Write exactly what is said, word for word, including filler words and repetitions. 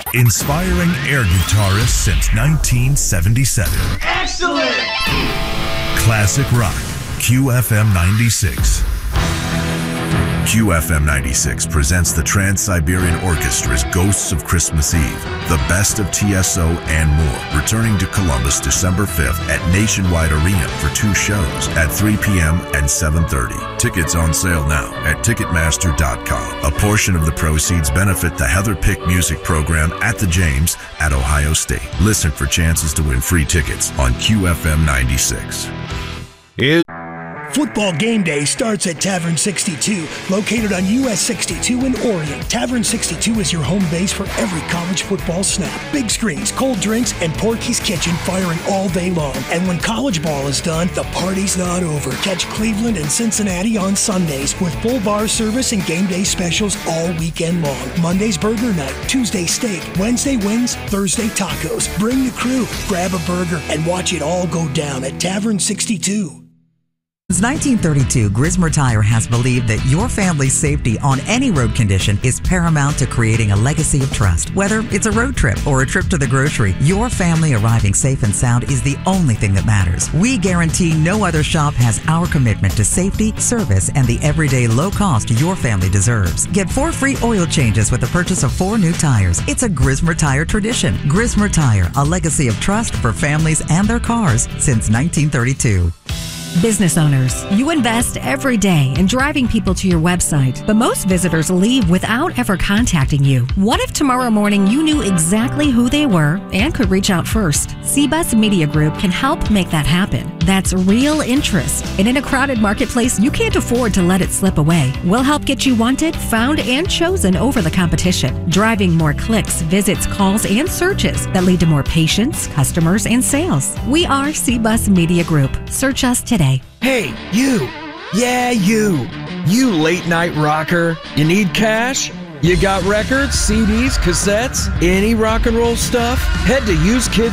Inspiring air guitarists since nineteen seventy-seven. Excellent! Classic rock, Q F M ninety-six. Q F M ninety-six presents the Trans-Siberian Orchestra's Ghosts of Christmas Eve, the best of T S O and more, returning to Columbus December fifth at Nationwide Arena for two shows at three p.m. and seven thirty. Tickets on sale now at Ticketmaster dot com. A portion of the proceeds benefit the Heather Pick Music Program at the James at Ohio State. Listen for chances to win free tickets on Q F M ninety-six. It- Football game day starts at Tavern sixty-two, located on U S sixty-two in Orion. Tavern sixty-two is your home base for every college football snap. Big screens, cold drinks, and Porky's Kitchen firing all day long. And when college ball is done, the party's not over. Catch Cleveland and Cincinnati on Sundays with full bar service and game day specials all weekend long. Monday's burger night, Tuesday steak, Wednesday wings, Thursday tacos. Bring the crew, grab a burger, and watch it all go down at Tavern sixty-two. Since nineteen thirty-two, Grismer Tire has believed that your family's safety on any road condition is paramount to creating a legacy of trust. Whether it's a road trip or a trip to the grocery, your family arriving safe and sound is the only thing that matters. We guarantee no other shop has our commitment to safety, service, and the everyday low cost your family deserves. Get four free oil changes with the purchase of four new tires. It's a Grismer Tire tradition. Grismer Tire, a legacy of trust for families and their cars since nineteen thirty-two. Business owners, you invest every day in driving people to your website, but most visitors leave without ever contacting you. What if tomorrow morning you knew exactly who they were and could reach out first? C-Bus Media Group can help make that happen. That's real interest. And in a crowded marketplace, you can't afford to let it slip away. We'll help get you wanted, found, and chosen over the competition, driving more clicks, visits, calls, and searches that lead to more patients, customers, and sales. We are C-Bus Media Group. Search us today. Hey, you. Yeah, you. You late night rocker. You need cash? You got records, C Ds, cassettes, any rock and roll stuff? Head to Used Kids